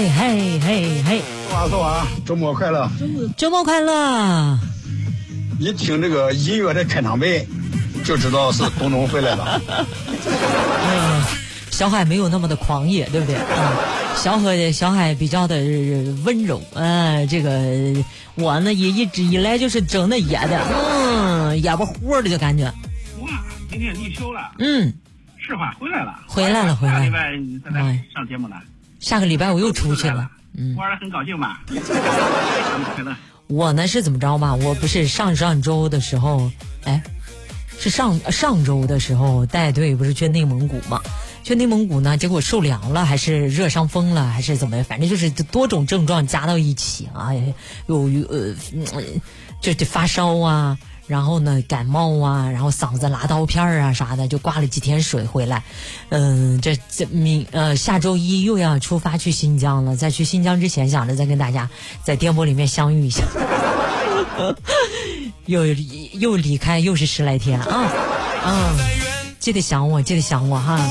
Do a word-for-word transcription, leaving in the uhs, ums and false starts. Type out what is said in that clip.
嘿嘿嘿嘿， 说话说话，周末快乐！ 周末快乐！ 一听这个音乐的开场白，就知道是东东回来了。 嗯，小海没有那么的狂野，对不对？嗯，小海小海比较的温柔。嗯、呃，这个我呢也一直以来就是整的野的，嗯，野不乎的就感觉。 哇，今天立秋了。 嗯。 是吧？回来了， 回来了，回来了。 下礼拜再来上节目了。 下个礼拜我又出去了。 嗯，玩的很高兴吧？ 我呢是怎么着吧？我不是上上周的时候，哎，是上上周的时候带队不是去内蒙古嘛？去内蒙古呢，结果受凉了，还是热伤风了，还是怎么？反正就是多种症状加到一起啊，有呃，就就发烧啊。然后呢，感冒啊，然后嗓子拉刀片啊啥的，就挂了几天水回来。嗯，这这明呃下周一又要出发去新疆了，在去新疆之前想着再跟大家在颠簸里面相遇一下。又又离开又是十来天啊，嗯，记得想我，记得想我哈。